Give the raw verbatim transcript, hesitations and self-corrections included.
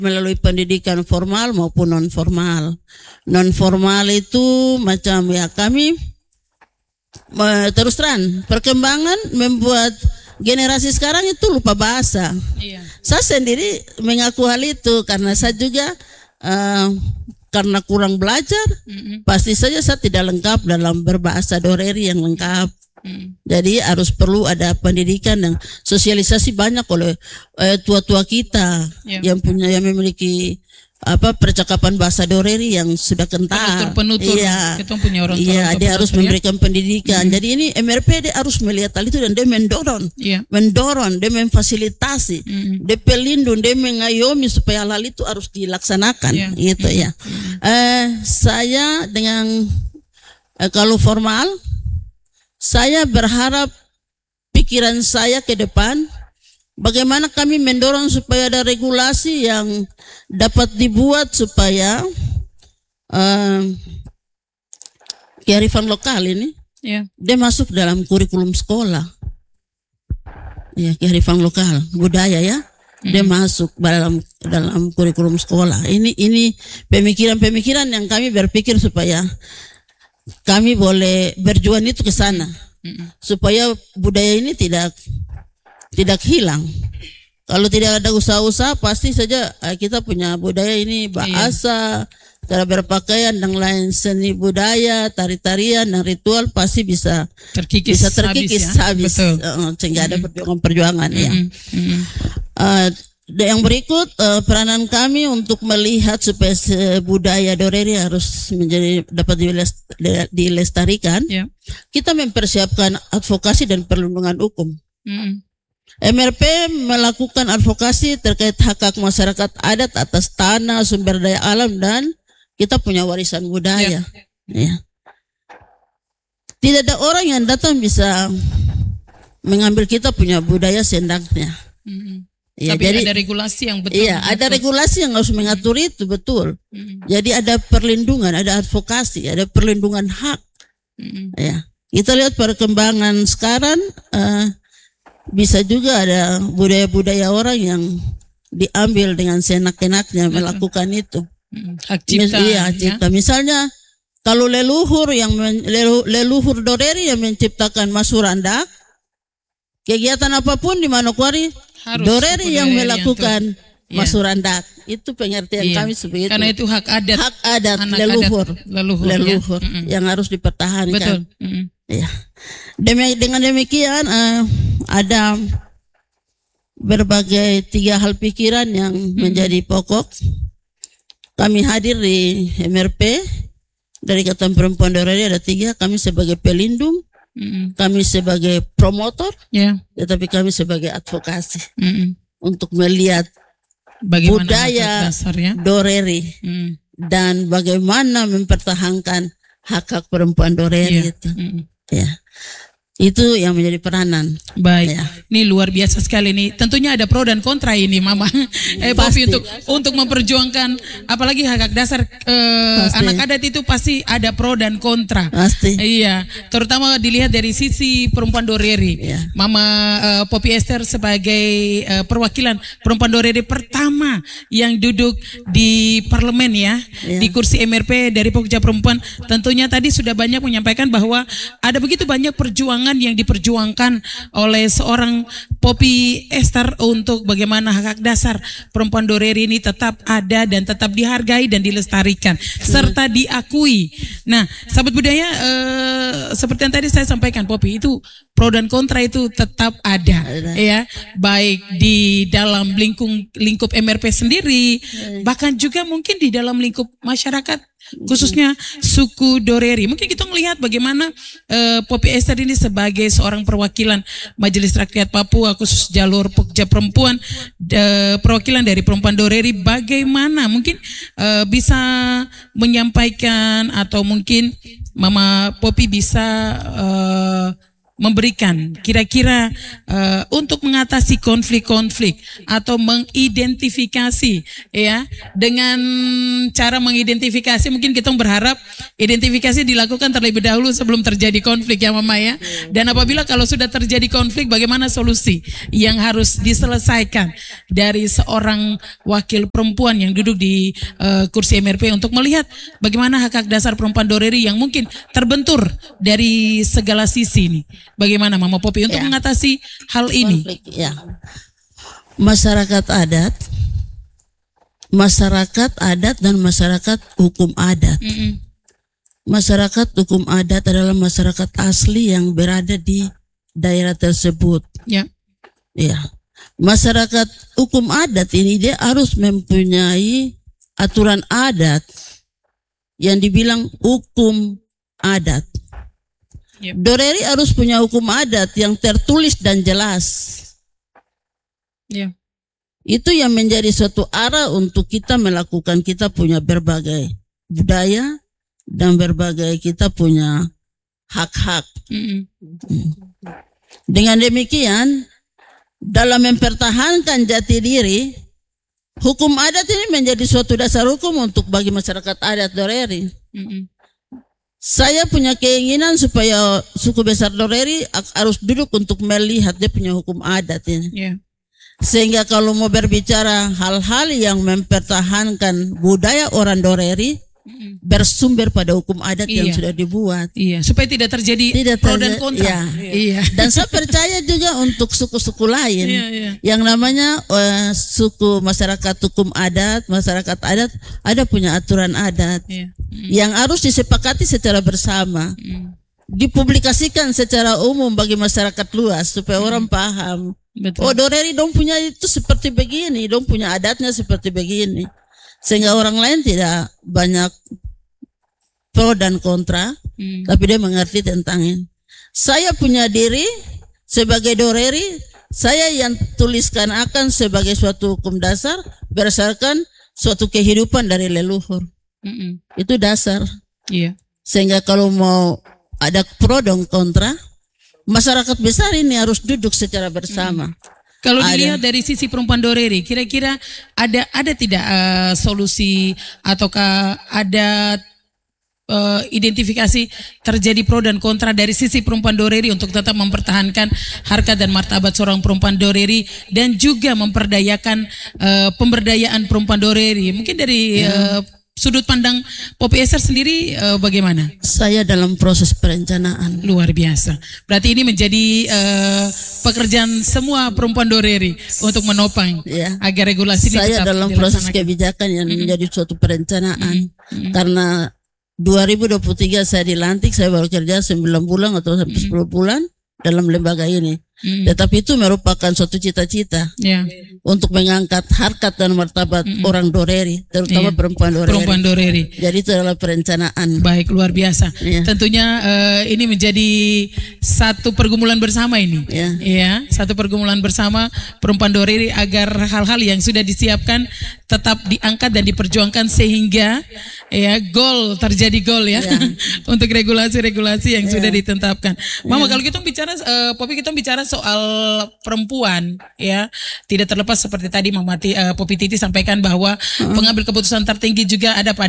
melalui pendidikan formal maupun non formal. Non formal itu macam ya kami terus terang perkembangan membuat generasi sekarang itu lupa bahasa. Iya. Saya sendiri mengaku hal itu karena saya juga uh, karena kurang belajar, mm-hmm. pasti saja saya tidak lengkap dalam berbahasa Doreri yang lengkap. Mm. Jadi harus perlu ada pendidikan dan sosialisasi banyak oleh uh, tua-tua kita yeah. yang punya yang memiliki apa percakapan bahasa Doreri yang sudah kental. Penutur-penutur. Iya. Kita punya orang tua. Iya, dia harus ya? memberikan pendidikan. Hmm. Jadi ini M R P dia harus melihat hal itu dan dia mendorong, yeah. mendorong, dia memfasilitasi, hmm. dia pelindung, dia mengayomi supaya hal itu harus dilaksanakan. Yeah. Gitu hmm. ya. Hmm. Eh, saya dengan eh, kalau formal, saya berharap pikiran saya ke depan. Bagaimana kami mendorong supaya ada regulasi yang dapat dibuat supaya uh, kearifan lokal ini yeah. dia masuk dalam kurikulum sekolah. Ya, kearifan lokal, budaya ya, mm-hmm. dia masuk dalam dalam kurikulum sekolah. Ini ini pemikiran-pemikiran yang kami berpikir supaya kami boleh berjuang itu ke sana, mm-hmm. supaya budaya ini tidak tidak hilang. Kalau tidak ada usaha-usaha pasti saja kita punya budaya ini, bahasa, iya. cara berpakaian dan lain seni budaya, tari-tarian dan ritual pasti bisa terkikis, bisa terkikis habis, ya? habis. Uh, sehingga mm-hmm. ada perjuangan-perjuangan mm-hmm. ya. Mm-hmm. Uh, yang berikut uh, peranan kami untuk melihat supaya budaya Doreri harus menjadi dapat dilestarikan. Yeah. Kita mempersiapkan advokasi dan perlindungan hukum. Mm-hmm. M R P melakukan advokasi terkait hak-hak masyarakat adat atas tanah, sumber daya alam dan kita punya warisan budaya. Ya. Ya. Tidak ada orang yang datang bisa mengambil kita punya budaya seenaknya. Mm-hmm. Ya, tapi jadi ada regulasi yang betul. Iya, mengatur. Ada regulasi yang harus mengatur itu betul. Mm-hmm. Jadi ada perlindungan, ada advokasi, ada perlindungan hak. Mm-hmm. Ya, kita lihat perkembangan sekarang. Uh, Bisa juga ada budaya-budaya orang yang diambil dengan seenak-enaknya melakukan itu. Hak cipta. Iya, hak cipta. Ya? Misalnya kalau leluhur yang men, lelu, leluhur Doreri yang menciptakan Masurandak, kegiatan apapun di Manokwari, harus Doreri yang melakukan yang Masurandak. Ya. Itu pengertian iya. kami seperti itu. Karena itu hak adat. Hak adat leluhur, adat, leluhur, leluhur ya? yang harus dipertahankan. Betul. Mm-hmm. Ya. Demi, dengan demikian uh, ada berbagai tiga hal pikiran yang hmm. menjadi pokok. Kami hadir di M R P dari Ikatan Perempuan Doreri ada tiga. Kami sebagai pelindung, hmm. kami sebagai promotor, yeah. tetapi kami sebagai advokasi hmm. untuk melihat bagaimana budaya dasarnya Doreri hmm. dan bagaimana mempertahankan hak-hak perempuan Doreri yeah. itu. Hmm. Ya, itu yang menjadi peranan. Baik, ya. Ini luar biasa sekali nih. Tentunya ada pro dan kontra ini, Mama. eh, Popi untuk untuk memperjuangkan, apalagi hak hak dasar eh, anak adat itu pasti ada pro dan kontra. Pasti. Iya, terutama dilihat dari sisi perempuan Doreri. Ya. Mama eh, Popi Esther sebagai eh, perwakilan perempuan Doreri pertama yang duduk di parlemen ya, ya. di kursi M R P dari Pokja Perempuan. Tentunya tadi sudah banyak menyampaikan bahwa ada begitu banyak perjuangan yang diperjuangkan oleh seorang Popi Esther untuk bagaimana hak hak dasar perempuan Doreri ini tetap ada dan tetap dihargai dan dilestarikan serta diakui. Nah, sahabat budaya eh, seperti yang tadi saya sampaikan, Popi, itu pro dan kontra itu tetap ada, ada. ya, baik di dalam lingkup lingkup M R P sendiri, bahkan juga mungkin di dalam lingkup masyarakat, khususnya suku Doreri. Mungkin kita melihat bagaimana uh, Popi Esther ini sebagai seorang perwakilan Majelis Rakyat Papua khusus jalur Pokja Perempuan, uh, perwakilan dari perempuan Doreri, bagaimana mungkin uh, bisa menyampaikan atau mungkin Mama Popi bisa uh, memberikan kira-kira uh, untuk mengatasi konflik-konflik atau mengidentifikasi ya, dengan cara mengidentifikasi mungkin kita berharap identifikasi dilakukan terlebih dahulu sebelum terjadi konflik ya Mama ya. Dan apabila kalau sudah terjadi konflik, bagaimana solusi yang harus diselesaikan dari seorang wakil perempuan yang duduk di uh, kursi M R P untuk melihat bagaimana hak-hak dasar perempuan Doreri yang mungkin terbentur dari segala sisi ini. Bagaimana Mama Popi untuk ya. mengatasi hal ini? Konflik, ya. Masyarakat adat, masyarakat adat dan masyarakat hukum adat. Mm-mm. Masyarakat hukum adat adalah masyarakat asli yang berada di daerah tersebut. Ya. Ya. Masyarakat hukum adat ini dia harus mempunyai aturan adat yang dibilang hukum adat. Yep. Doreri harus punya hukum adat yang tertulis dan jelas. Yeah. Itu yang menjadi suatu arah untuk kita melakukan, kita punya berbagai budaya dan berbagai kita punya hak-hak. Mm-hmm. Dengan demikian, dalam mempertahankan jati diri, hukum adat ini menjadi suatu dasar hukum untuk bagi masyarakat adat Doreri. Mm-hmm. Saya punya keinginan supaya suku besar Doreri harus duduk untuk melihat dia punya hukum adat ini. Yeah. Sehingga kalau mau berbicara hal-hal yang mempertahankan budaya orang Doreri, mm-hmm. bersumber pada hukum adat iya. yang sudah dibuat. Iya, supaya tidak terjadi tidak pro dan kontra. Iya. Iya. Dan saya percaya juga untuk suku-suku lain iya, iya. yang namanya uh, suku masyarakat hukum adat, masyarakat adat ada punya aturan adat iya. mm. yang harus disepakati secara bersama, mm. dipublikasikan secara umum bagi masyarakat luas supaya mm. orang paham. Betul. Oh, Doreri dong punya itu seperti begini, dong punya adatnya seperti begini. Sehingga orang lain tidak banyak pro dan kontra, hmm. tapi dia mengerti tentang ini. Saya punya diri sebagai Doreri, saya yang tuliskan akan sebagai suatu hukum dasar berdasarkan suatu kehidupan dari leluhur. Hmm. Itu dasar. Yeah. Sehingga kalau mau ada pro dan kontra, masyarakat besar ini harus duduk secara bersama. Hmm. Kalau dilihat ada. Dari sisi perempuan Doreri, kira-kira ada ada tidak uh, solusi ataukah ada uh, identifikasi terjadi pro dan kontra dari sisi perempuan Doreri untuk tetap mempertahankan harkat dan martabat seorang perempuan Doreri dan juga memperdayakan uh, pemberdayaan perempuan Doreri? Mungkin dari ya. uh, sudut pandang Popi Esther sendiri uh, bagaimana? Saya dalam proses perencanaan. Luar biasa. Berarti ini menjadi uh, pekerjaan semua perempuan Doreri untuk menopang ya. Agar regulasi ini saya tetap dalam proses kebijakan yang mm-hmm. menjadi suatu perencanaan. Mm-hmm. Karena dua ribu dua puluh tiga saya dilantik, saya baru kerja sembilan bulan atau sampai mm-hmm. sepuluh bulan dalam lembaga ini. Mm. Tetapi itu merupakan suatu cita-cita yeah. untuk mengangkat harkat dan martabat mm-hmm. orang Doreri, terutama yeah. perempuan Doreri. Perempuan Doreri. Jadi itu adalah perencanaan. Baik, luar biasa. Yeah. Tentunya uh, ini menjadi satu pergumulan bersama ini. Yeah. Ya, satu pergumulan bersama perempuan Doreri agar hal-hal yang sudah disiapkan tetap diangkat dan diperjuangkan sehingga ya gol terjadi gol ya yeah. untuk regulasi-regulasi yang yeah. sudah ditetapkan. Mama yeah. kalau kita bicara uh, Popi kita bicara soal perempuan ya, tidak terlepas seperti tadi Mama uh, Popi Titi sampaikan bahwa uh-huh. pengambil keputusan tertinggi juga ada pada